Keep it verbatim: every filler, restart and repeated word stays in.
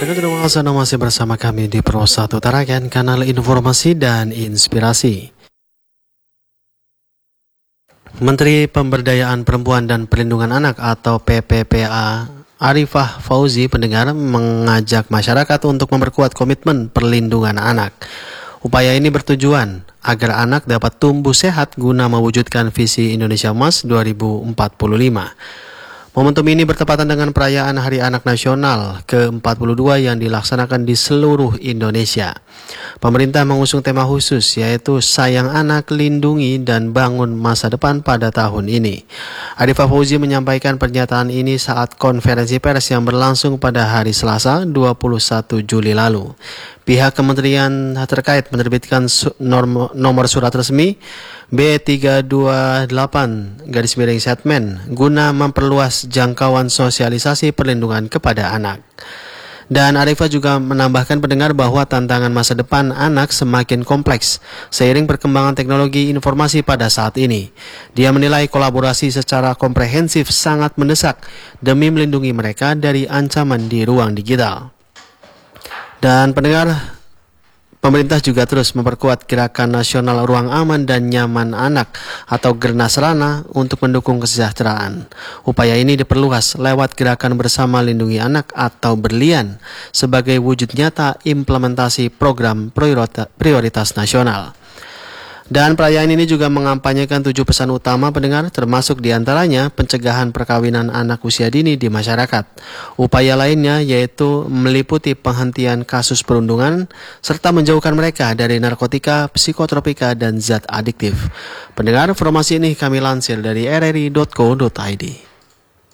Pendengar terima kasih Anda masih bersama kami di Pro satu Tarakan, kanal informasi dan inspirasi. Menteri Pemberdayaan Perempuan dan Perlindungan Anak atau P P P A Arifah Fauzi pendengar mengajak masyarakat untuk memperkuat komitmen perlindungan anak. Upaya ini bertujuan agar anak dapat tumbuh sehat guna mewujudkan visi Indonesia Emas dua ribu empat puluh lima. Momentum ini bertepatan dengan perayaan Hari Anak Nasional ke empat puluh dua yang dilaksanakan di seluruh Indonesia. Pemerintah mengusung tema khusus yaitu Sayang Anak, Lindungi dan Bangun Masa Depan pada tahun ini. Arifah Fauzi menyampaikan pernyataan ini saat konferensi pers yang berlangsung pada hari Selasa dua puluh satu Juli lalu. Pihak kementerian terkait menerbitkan nomor surat resmi B tiga dua delapan garis miring Setmen guna memperluas jangkauan sosialisasi perlindungan kepada anak. Dan Arifah juga menambahkan pendengar bahwa tantangan masa depan anak semakin kompleks seiring perkembangan teknologi informasi pada saat ini. Dia menilai kolaborasi secara komprehensif sangat mendesak demi melindungi mereka dari ancaman di ruang digital. Dan pendengar, pemerintah juga terus memperkuat Gerakan Nasional Ruang Aman dan Nyaman Anak atau Gernasrana untuk mendukung kesejahteraan. Upaya ini diperluas lewat Gerakan Bersama Lindungi Anak atau Berlian sebagai wujud nyata implementasi program prioritas nasional. Dan perayaan ini juga mengampanyekan tujuh pesan utama pendengar, termasuk diantaranya pencegahan perkawinan anak usia dini di masyarakat. Upaya lainnya yaitu meliputi penghentian kasus perundungan, serta menjauhkan mereka dari narkotika, psikotropika, dan zat adiktif. Pendengar, informasi ini kami lansir dari r r i dot co dot i d.